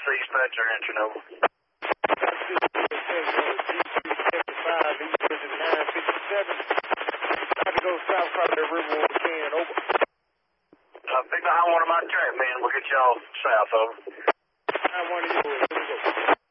Dispatcher entry over. Trying to go south part of the river where we can, over. Pick behind one of my track men. We'll get y'all south, over. Behind one of yours, here we go.